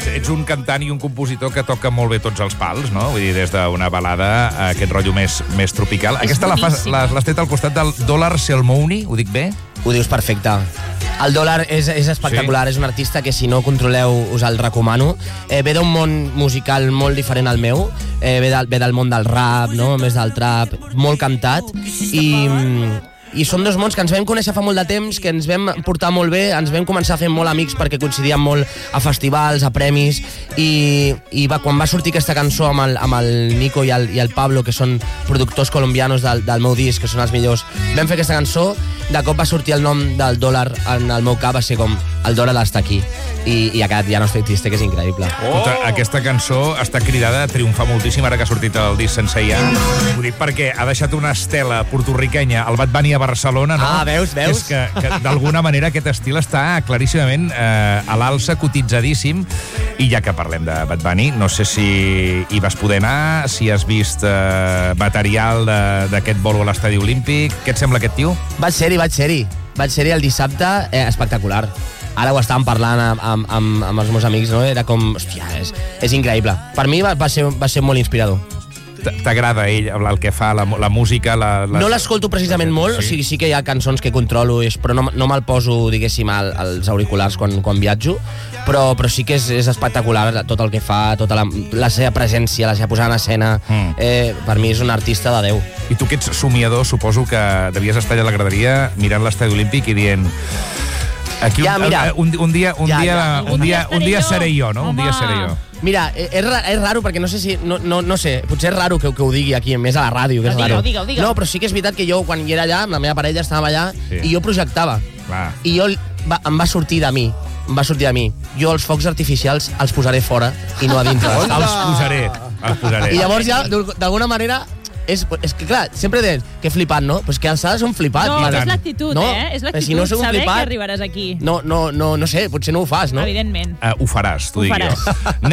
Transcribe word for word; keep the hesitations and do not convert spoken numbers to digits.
ets un cantant i un compositor que toca molt bé tots els pals, no? Vull dir, des d'una balada a aquest rotllo més, més tropical. És Aquesta l'has la, la, tret al costat del Dollar Selmouni, ho dic bé? Ho dius perfecte. El Dòlar és, és espectacular, sí. És un artista que si no controleu us el recomano. Eh, ve d'un món musical molt diferent al meu, eh, ve, del, ve del món del rap, no? Més del trap, molt cantat, i... I són dos mons que ens vam conèixer fa molt de temps, que ens vam portar molt bé, ens vam començar a fer molt amics perquè coincidíem molt a festivals, a premis, i, i va, quan va sortir aquesta cançó amb el, amb el Nico i el, i el Pablo, que són productors colombianos del, del meu disc, que són els millors, vam fer aquesta cançó, de cop va sortir el nom del Dòlar en el meu cap, va ser com, el Dòlar està aquí, i, i ha quedat ja no existe, que és increïble. Oh! Aquesta cançó està cridada a triomfar moltíssim ara que ha sortit el disc sense ja. Ho dic perquè ha deixat una estela portorriquenya al Bad Bunny a Barcelona, no? Ah, veus, veus? Que és que, que d'alguna manera aquest estil està claríssimament eh, a l'alça, cotitzadíssim. I ja que parlem de Bad Bunny, no sé si hi vas poder anar, si has vist eh, material d'aquest bolo a l'Estadi Olímpic. Què et sembla aquest tio? Vaig ser-hi, vaig ser-hi. Vaig ser-hi el dissabte, eh, espectacular. Ara ho estàvem parlant amb, amb, amb, amb els meus amics, no? Era com, hòstia, és, és increïble. Per mi va, va, ser, va ser molt inspirador. T'agrada ell, el que fa, la, la música? La, la... No l'escolto precisament molt, sí. O sigui, sí que hi ha cançons que controlo, però no, no me'l poso, diguéssim, al, als auriculars quan, quan viatjo, però, però sí que és, és espectacular tot el que fa, tota la, la seva presència, la seva posada en escena. Mm. Eh, per mi és un artista de Déu. I tu que ets somiador, suposo que devies estar allà a la graderia mirant l'Estadi Olímpic i dient... Aquí ja, un, mira, un, un dia, un ja, dia, ja. un dia, un dia seré jo, no? Un dia seré jo. Mira, és, és raro perquè no sé si... No, no, no sé, potser és raro que, que ho digui aquí, més a la ràdio, que és raro. Digue-ho, digue-ho. No, però sí que és veritat que jo, quan hi era allà, amb la meva parella estava allà, sí. I jo projectava. Clar. I jo va, em va sortir de mi. Em va sortir de mi. Jo els focs artificials els posaré fora i no a dintre. Els posaré, els posaré. I llavors ja, d'alguna manera... És, és que clar, sempre dèiem que flipant, no? Però és que els has un flipat. No, és l'actitud, no? eh? És l'actitud, si no saber flipat, que arribaràs aquí. No, no, no, no sé, potser no ho fas, no? Evidentment. Uh, ho faràs, t'ho dic jo.